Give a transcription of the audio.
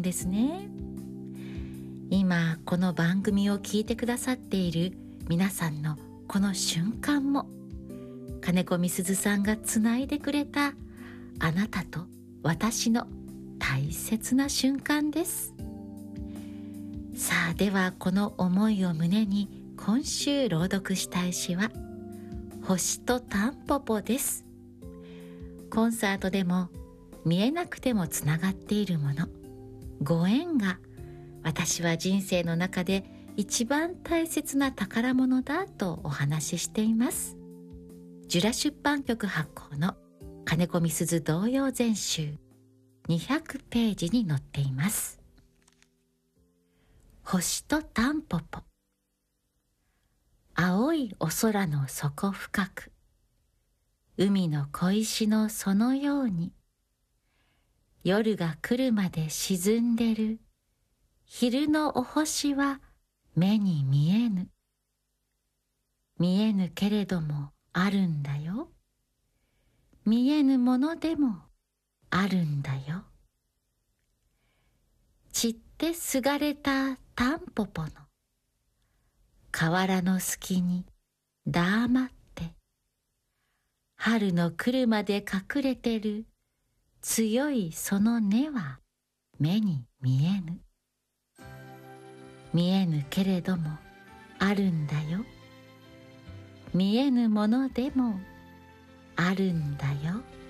ですね。今この番組を聞いてくださっている皆さんのこの瞬間も、金子みすずさんがつないでくれたあなたと私の大切な瞬間です。さあ、ではこの思いを胸に今週朗読したい詩は星とタンポポです。コンサートでも見えなくてもつながっているもの、ご縁が私は人生の中で一番大切な宝物だとお話ししています。ジュラ出版局発行の金子みすず童謡全集200ページに載っています。星とタンポポ。青いお空の底深く、海の小石のそのように、夜が来るまで沈んでる昼のお星は目に見えぬ。見えぬけれどもあるんだよ。見えぬものでもあるんだよ。散ってすがれたタンポポの河原の隙に黙って、春の来るまで隠れてる強いその根は目に見えぬ。見えぬけれどもあるんだよ。見えぬものでもあるんだよ。